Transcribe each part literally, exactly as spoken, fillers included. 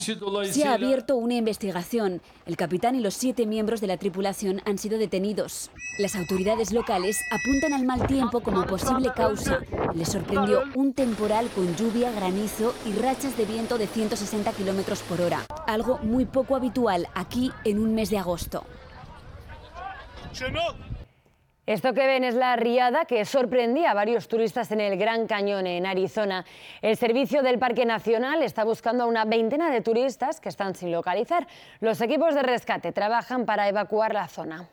Se ha abierto una investigación. El capitán y los siete miembros de la tripulación han sido detenidos. Las autoridades locales apuntan al mal tiempo como posible causa. Les sorprendió un temporal con lluvia, granizo y rachas de viento de ciento sesenta kilómetros por hora. Algo muy poco habitual aquí en un mes de agosto. Esto que ven es la riada que sorprendía a varios turistas en el Gran Cañón, en Arizona. El servicio del Parque Nacional está buscando a una veintena de turistas que están sin localizar. Los equipos de rescate trabajan para evacuar la zona.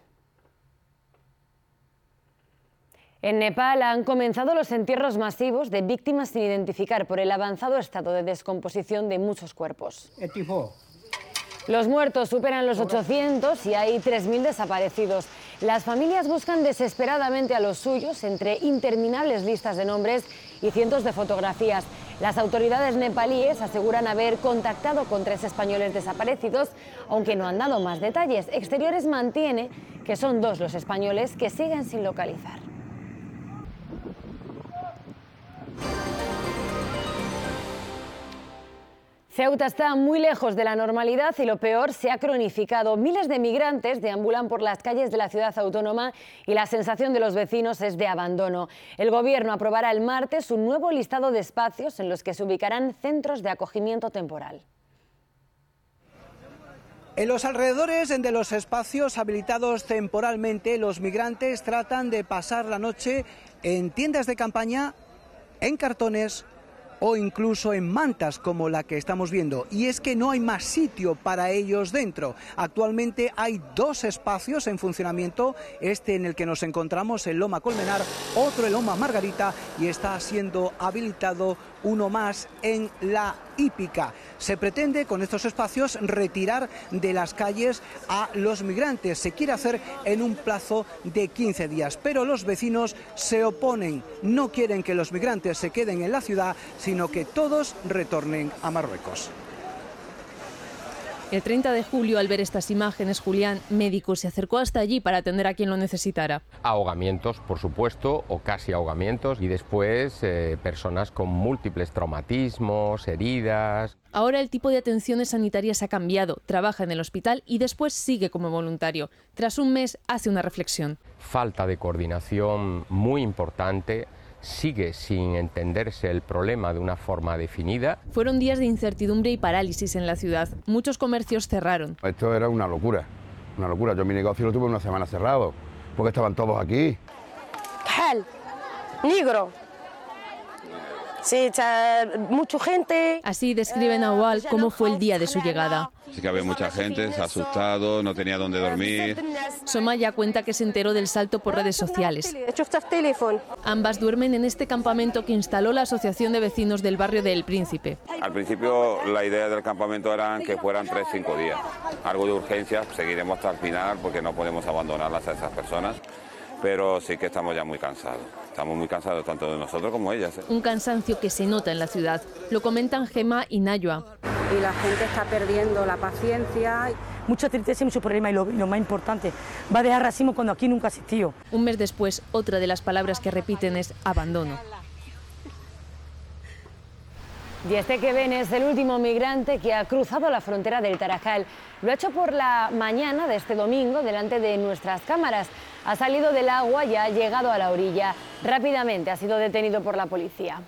En Nepal han comenzado los entierros masivos de víctimas sin identificar por el avanzado estado de descomposición de muchos cuerpos. Los muertos superan los ochocientos y hay tres mil desaparecidos. Las familias buscan desesperadamente a los suyos entre interminables listas de nombres y cientos de fotografías. Las autoridades nepalíes aseguran haber contactado con tres españoles desaparecidos, aunque no han dado más detalles. Exteriores mantiene que son dos los españoles que siguen sin localizar. Ceuta está muy lejos de la normalidad y lo peor se ha cronificado. Miles de migrantes deambulan por las calles de la ciudad autónoma y la sensación de los vecinos es de abandono. El gobierno aprobará el martes un nuevo listado de espacios en los que se ubicarán centros de acogimiento temporal. En los alrededores de los espacios habilitados temporalmente, los migrantes tratan de pasar la noche en tiendas de campaña, en cartones o incluso en mantas como la que estamos viendo. Y es que no hay más sitio para ellos dentro. Actualmente hay dos espacios en funcionamiento, este en el que nos encontramos en Loma Colmenar, otro en Loma Margarita y está siendo habilitado uno más en La Hípica. Se pretende con estos espacios retirar de las calles a los migrantes. Se quiere hacer en un plazo de quince días, pero los vecinos se oponen. No quieren que los migrantes se queden en la ciudad, sino que todos retornen a Marruecos. El treinta de julio, al ver estas imágenes, Julián, médico, se acercó hasta allí para atender a quien lo necesitara. Ahogamientos, por supuesto, o casi ahogamientos, y después eh, personas con múltiples traumatismos, heridas. Ahora el tipo de atenciones sanitarias ha cambiado, trabaja en el hospital y después sigue como voluntario. Tras un mes hace una reflexión. Falta de coordinación muy importante. Sigue sin entenderse el problema de una forma definida. Fueron días de incertidumbre y parálisis en la ciudad. Muchos comercios cerraron. Esto era una locura, una locura. Yo mi negocio lo tuve una semana cerrado, porque estaban todos aquí. Hal, negro. Sí, mucha gente. Así describen a Nawal cómo fue el día de su llegada. Sí que había mucha gente, se ha asustado, no tenía dónde dormir. Somaya cuenta que se enteró del salto por redes sociales. Ambas duermen en este campamento que instaló la Asociación de Vecinos del barrio de El Príncipe. Al principio la idea del campamento era que fueran tres o cinco días. Algo de urgencia, seguiremos hasta el final porque no podemos abandonarlas a esas personas. Pero sí que estamos ya muy cansados. Estamos muy cansados tanto de nosotros como ellas. ¿eh? Un cansancio que se nota en la ciudad. Lo comentan Gema y Nayua. Y la gente está perdiendo la paciencia. Mucha tristeza y mucho problema, y lo, lo más importante, va a dejar racismo cuando aquí nunca existió. Un mes después, otra de las palabras que repiten es abandono. Y este que ven es el último migrante que ha cruzado la frontera del Tarajal. Lo ha hecho por la mañana de este domingo delante de nuestras cámaras. Ha salido del agua y ha llegado a la orilla. Rápidamente ha sido detenido por la policía.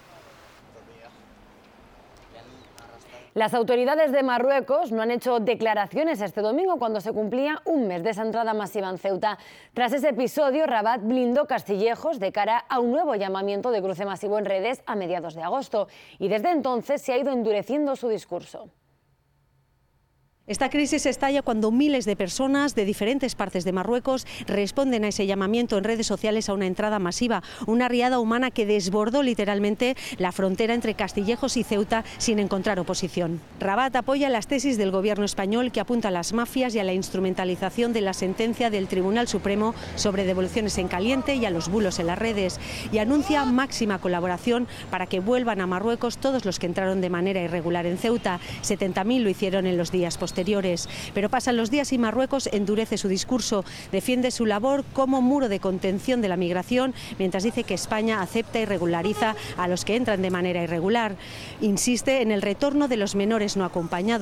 Las autoridades de Marruecos no han hecho declaraciones este domingo cuando se cumplía un mes de esa entrada masiva en Ceuta. Tras ese episodio, Rabat blindó Castillejos de cara a un nuevo llamamiento de cruce masivo en redes a mediados de agosto. Y desde entonces se ha ido endureciendo su discurso. Esta crisis estalla cuando miles de personas de diferentes partes de Marruecos responden a ese llamamiento en redes sociales a una entrada masiva, una riada humana que desbordó literalmente la frontera entre Castillejos y Ceuta sin encontrar oposición. Rabat apoya las tesis del gobierno español que apunta a las mafias y a la instrumentalización de la sentencia del Tribunal Supremo sobre devoluciones en caliente y a los bulos en las redes, y anuncia máxima colaboración para que vuelvan a Marruecos todos los que entraron de manera irregular en Ceuta. setenta mil lo hicieron en los días posteriores. Pero pasan los días y Marruecos endurece su discurso, defiende su labor como muro de contención de la migración, mientras dice que España acepta y regulariza a los que entran de manera irregular. Insiste en el retorno de los menores no acompañados.